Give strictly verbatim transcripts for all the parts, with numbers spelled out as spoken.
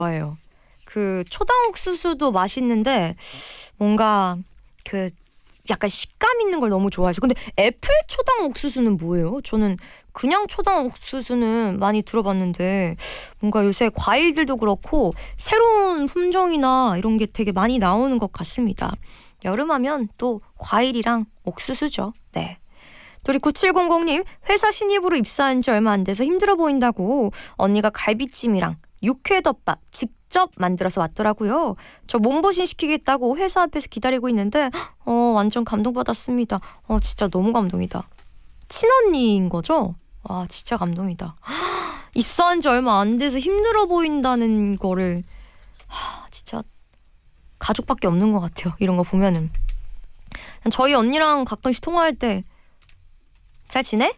좋아해요. 그 초당 옥수수도 맛있는데 뭔가 그 약간 식감 있는 걸 너무 좋아해서. 근데 애플 초당 옥수수는 뭐예요? 저는 그냥 초당 옥수수는 많이 들어봤는데 뭔가 요새 과일들도 그렇고 새로운 품종이나 이런 게 되게 많이 나오는 것 같습니다. 여름하면 또 과일이랑 옥수수죠. 네. 우리 구칠공공님, 회사 신입으로 입사한 지 얼마 안 돼서 힘들어 보인다고 언니가 갈비찜이랑 육회덮밥 직접 만들어서 왔더라고요. 저 몸보신 시키겠다고 회사 앞에서 기다리고 있는데 어 완전 감동받았습니다. 어 진짜 너무 감동이다. 친언니인 거죠? 와 진짜 감동이다. 입사한 지 얼마 안 돼서 힘들어 보인다는 거를 하, 진짜 가족밖에 없는 것 같아요. 이런 거 보면은. 저희 언니랑 가끔씩 통화할 때 잘 지내?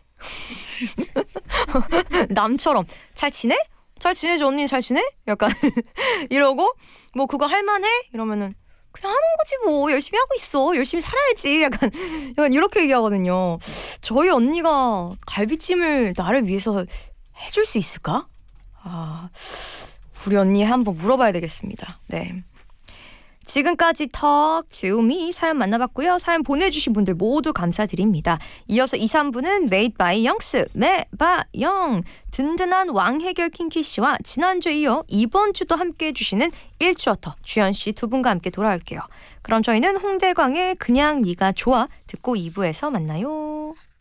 남처럼 잘 지내? 잘 지내지 언니 잘 지내? 약간 이러고 뭐 그거 할만해? 이러면은 그냥 하는 거지 뭐 열심히 하고 있어 열심히 살아야지 약간 약간 이렇게 얘기하거든요. 저희 언니가 갈비찜을 나를 위해서 해줄 수 있을까? 아 우리 언니 한번 물어봐야 되겠습니다. 네. 지금까지 턱 지우미 사연 만나봤고요. 사연 보내주신 분들 모두 감사드립니다. 이어서 이, 삼 부는 Made by 영스 매바영 든든한 왕해결 킹키씨와 지난주에 이어 이번 주도 함께 해주시는 일주어터 주연씨 두 분과 함께 돌아올게요. 그럼 저희는 홍대광의 그냥 네가 좋아 듣고 이 부에서 만나요.